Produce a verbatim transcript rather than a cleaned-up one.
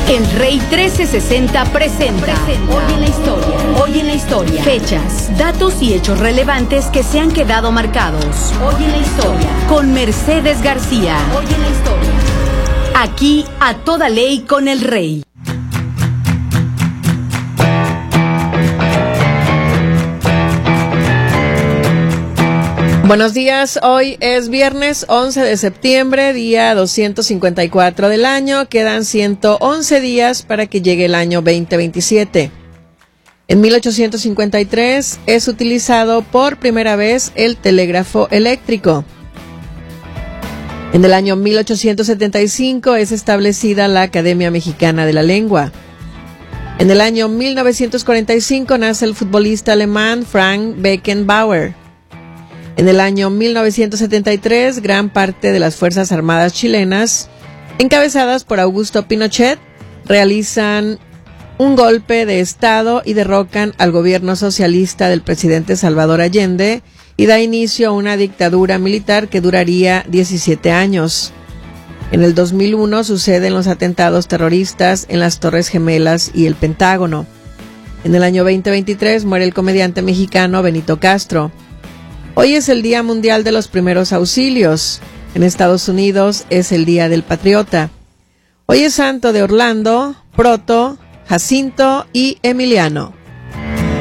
El Rey trece sesenta presenta, presenta Hoy en la Historia. Hoy en la Historia. Fechas, datos y hechos relevantes que se han quedado marcados. Hoy en la Historia. Con Mercedes García. Hoy en la Historia. Aquí a toda ley con el Rey. Buenos días, hoy es viernes once de septiembre, día doscientos cincuenta y cuatro del año, quedan ciento once días para que llegue el año veinte veintisiete. En mil ochocientos cincuenta y tres es utilizado por primera vez el telégrafo eléctrico. En el año mil ochocientos setenta y cinco es establecida la Academia Mexicana de la Lengua. En el año mil novecientos cuarenta y cinco nace el futbolista alemán Franz Beckenbauer. En el año mil novecientos setenta y tres, gran parte de las Fuerzas Armadas chilenas, encabezadas por Augusto Pinochet, realizan un golpe de Estado y derrocan al gobierno socialista del presidente Salvador Allende y da inicio a una dictadura militar que duraría diecisiete años. En el dos mil uno suceden los atentados terroristas en las Torres Gemelas y el Pentágono. En el año veinte veintitrés muere el comediante mexicano Benito Castro. Hoy es el Día Mundial de los Primeros Auxilios. En Estados Unidos es el Día del Patriota. Hoy es santo de Orlando, Proto, Jacinto y Emiliano.